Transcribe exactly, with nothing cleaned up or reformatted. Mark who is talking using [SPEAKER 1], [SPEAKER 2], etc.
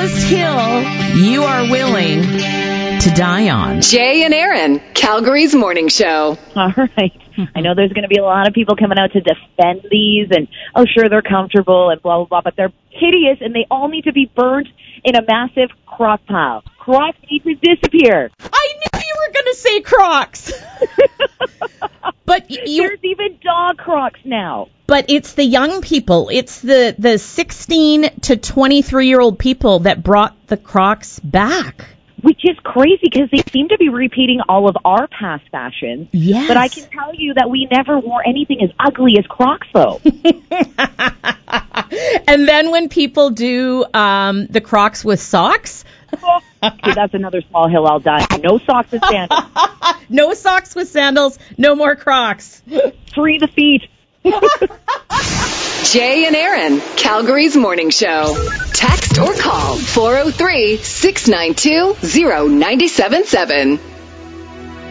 [SPEAKER 1] tallest hill you are willing to die on?
[SPEAKER 2] Jay and Aaron, Calgary's morning show.
[SPEAKER 3] All right. I know there's going to be a lot of people coming out to defend these and, oh, sure, they're comfortable and blah, blah, blah, but they're hideous and they all need to be burnt in a massive crock pile. Crocs need to disappear.
[SPEAKER 1] I knew you were going to say Crocs. But you,
[SPEAKER 3] There's even dog Crocs now.
[SPEAKER 1] But it's the young people. It's the, the sixteen to twenty-three-year-old people that brought the Crocs back.
[SPEAKER 3] Which is crazy because they seem to be repeating all of our past fashions.
[SPEAKER 1] Yes.
[SPEAKER 3] But I can tell you that we never wore anything as ugly as Crocs, though.
[SPEAKER 1] And then when people do um, the Crocs with socks.
[SPEAKER 3] Okay, that's another small hill I'll die. No socks and sandals.
[SPEAKER 1] No socks with sandals. No more Crocs.
[SPEAKER 3] Free the feet.
[SPEAKER 2] Jay and Aaron, Calgary's morning show. Text or call four oh three, six nine two, oh nine seven seven.